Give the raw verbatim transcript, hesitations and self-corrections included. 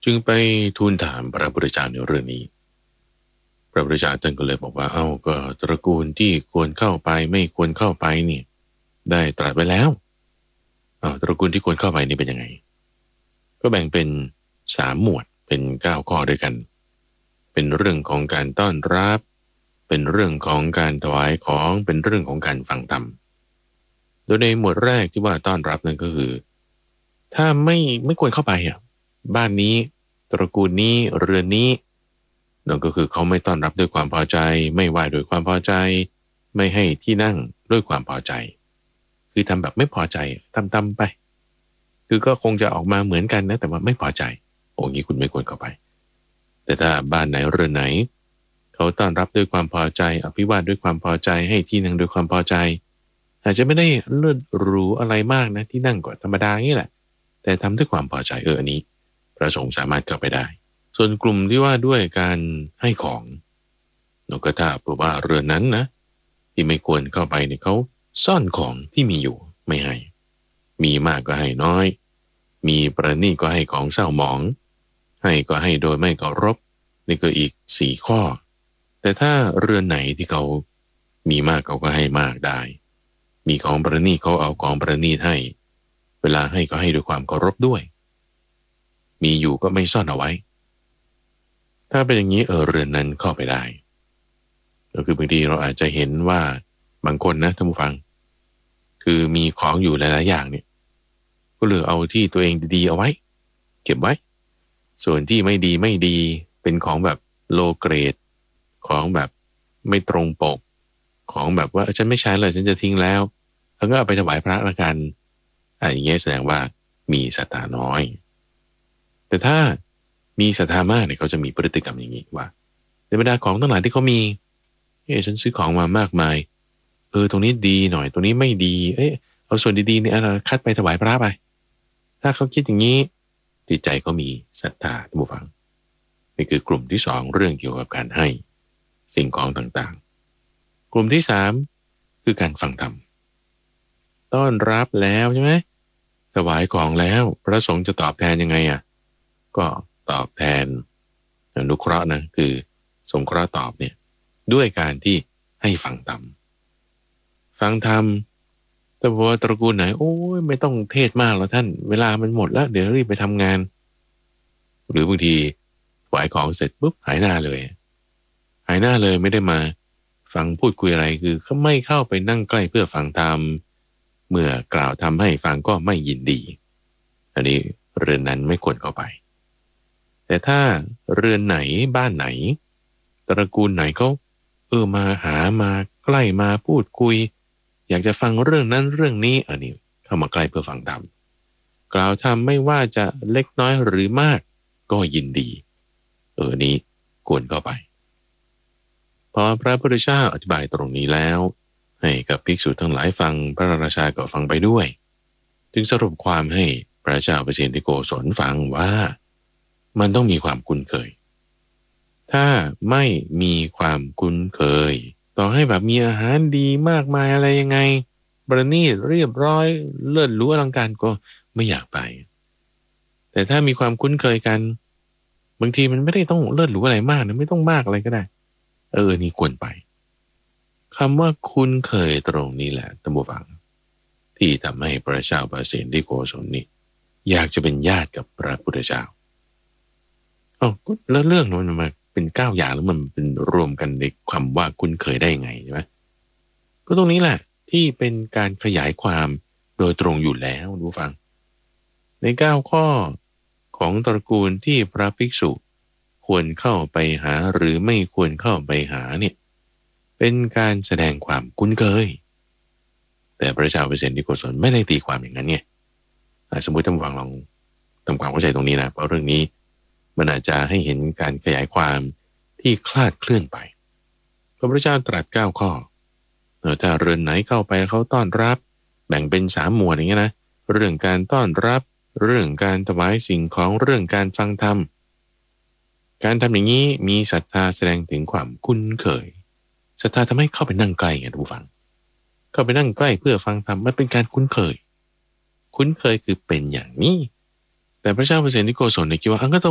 จึงไปทูลถามพระพุทธเจ้าในเรื่องนี้พระพุทธเจ้าท่านก็เลยบอกว่าเอ้าก็ตระกูลที่ควรเข้าไปไม่ควรเข้าไปนี่ได้ตรัสไว้แล้วเอ้าตระกูลที่ควรเข้าไปนี่เป็นยังไงก็แบ่งเป็นสามหมวดเป็นเก้าข้อด้วยกันเป็นเรื่องของการต้อนรับเป็นเรื่องของการถวายของเป็นเรื่องของการฟังธรรมโดยในหมวดแรกที่ว่าต้อนรับนั่นก็คือถ้าไม่ไม่ควรเข้าไปอ่ะบ้านนี้ตระกูลนี้เรือนนี้นั่นก็คือเขาไม่ต้อนรับด้วยความพอใจไม่ไหว้ด้วยความพอใจไม่ให้ที่นั่งด้วยความพอใจคือทำแบบไม่พอใจทำตามไปคือก็คงจะออกมาเหมือนกันนะแต่ว่าไม่พอใจโอ้งี้คุณไม่ควรเข้าไปแต่ถ้าบ้านไหนเรือนไหนเขาต้อนรับด้วยความพอใจอภิวาทด้วยความพอใจให้ที่นั่งด้วยความพอใจอาจจะไม่ได้เลิศหรูอะไรมากนะที่นั่งก็ธรรมดาอย่างนี้แหละแต่ทำด้วยความพอใจเอออันนี้พระสงฆ์สามารถเข้าไปได้ส่วนกลุ่มที่ว่าด้วยการให้ของนกกระทาบอกว่าเรือนนั้นนะที่ไม่ควรเข้าไปเนี่ยเขาซ่อนของที่มีอยู่ไม่ให้มีมากก็ให้น้อยมีประณีตก็ให้ของเศร้าหมองให้ก็ให้โดยไม่เคารพนี่ก็อีกสี่ข้อแต่ถ้าเรือนไหนที่เขามีมากเขาก็ให้มากได้มีของประณีตเขาเอาของประณีตให้เวลาให้ก็ให้ด้วยความเคารพด้วยมีอยู่ก็ไม่ซ่อนเอาไว้ถ้าเป็นอย่างนี้เออเรือนนั้นเข้าไปได้ก็คือบางทีเราอาจจะเห็นว่าบางคนนะท่านผู้ฟังคือมีของอยู่หลายๆอย่างเนี่ยก็เลือกเอาที่ตัวเองดีๆเอาไว้เก็บไว้ส่วนที่ไม่ดีไม่ดีเป็นของแบบโลเกรดของแบบไม่ตรงปกของแบบว่าฉันไม่ใช้เลยฉันจะทิ้งแล้วแล้วก็เอาไปถวายพระละกันอะไรอย่างเงี้ยแสดงว่ามีศรัทธาน้อยแต่ถ้ามีศรัทธามากเนี่ยเขาจะมีพฤติกรรมอย่างนี้ว่าในบรรดาของทั้งหลายที่เขามีเอ้ฉันซื้อของมามากมายเออตรงนี้ดีหน่อยตรงนี้ไม่ดีเอ้เอาส่วนดีๆเนี่ยเราคัดไปถวายพระไปถ้าเขาคิดอย่างนี้จิตใจเขามีศรัทธาท่านผู้ฟังนี่คือกลุ่มที่สองเรื่องเกี่ยวกับการให้สิ่งของต่างๆกลุ่มที่สามคือการฟังธรรมต้อนรับแล้วใช่ไหมถวายของแล้วพระสงฆ์จะตอบแทนยังไงอ่ะก็ตอบแทนอนุเคราะห์นะคือสงเคราะห์ตอบเนี่ยด้วยการที่ให้ฟังธรรมฟังธรรมแต่ว่าตระกูลไหนโอ้ยไม่ต้องเทศมากแล้วท่านเวลามันหมดแล้วเดี๋ยวรีบไปทำงานหรือบางทีถวายของเสร็จปุ๊บหายหน้าเลยหายหน้าเลยไม่ได้มาฟังพูดคุยอะไรคือเขาไม่เข้าไปนั่งใกล้เพื่อฟังธรรมเมื่อกล่าวทำให้ฟังก็ไม่ยินดีอันนี้เรือนนั้นไม่ควรเข้าไปแต่ถ้าเรือนไหนบ้านไหนตระกูลไหนเขาเออมาหามาใกล้มาพูดคุยอยากจะฟังเรื่องนั้นเรื่องนี้อันนี้เข้ามาใกล้เพื่อฟังธรรมกล่าวทำไม่ว่าจะเล็กน้อยหรือมากก็ยินดีเออนี้ควรเข้าไปพอพระพุทธเจ้าอธิบายตรงนี้แล้วให้กับภิกษุทั้งหลายฟังพระราชาก็ฟังไปด้วยจึงสรุปความให้พระเจ้าเปรตที่โกศลฟังว่ามันต้องมีความคุ้นเคยถ้าไม่มีความคุ้นเคยต่อให้แบบมีอาหารดีมากมายอะไรยังไงประณีตเรียบร้อยเลิศหรูอลังการก็ไม่อยากไปแต่ถ้ามีความคุ้นเคยกันบางทีมันไม่ได้ต้องเลิศหรูอะไรมากนะไม่ต้องมากอะไรก็ได้เออนี่ควรไปคำว่าคุ้นเคยตรงนี้แหละท่านผู้ฟังที่ทำให้พระเจ้าเปรตที่โกศลนี่อยากจะเป็นญาติกับพระพุทธเจ้าอ๋อแล้วเรื่องนั้นมันมาเป็นเก้าอย่างแล้วมันเป็นรวมกันในความว่าคุ้นเคยได้ไงใช่ไหมก็ตรงนี้แหละที่เป็นการขยายความโดยตรงอยู่แล้วดูฟังในเก้าข้อของตระกูลที่พระภิกษุควรเข้าไปหาหรือไม่ควรเข้าไปหาเนี่ยเป็นการแสดงความคุ้นเคยแต่พระเจ้าเปรตที่โกศลไม่ได้ตีความอย่างนั้นไงสมมติท่านฟังลองทำความเข้าใจตรงนี้นะเพราะเรื่องนี้มันอาจจะให้เห็นการขยายความที่คลาดเคลื่อนไปพระพุทธเจ้าตรัสเก้าข้อถ้าเรือนไหนเข้าไปเขาต้อนรับแบ่งเป็นสามหมวดอย่างเงี้ยนะเรื่องการต้อนรับเรื่องการถวายสิ่งของเรื่องการฟังธรรมการทำอย่างนี้มีศรัทธาแสดงถึงความคุ้นเคยศรัทธาทำให้เข้าไปนั่งใกล้ไงทุกฝังเข้าไปนั่งใกล้เพื่อฟังธรรมมันเป็นการคุ้นเคยคุ้นเคยคือเป็นอย่างนี้แต่พระเจ้าเปรตที่โกศลเนี่ยคิดว่าอันก็ต้อง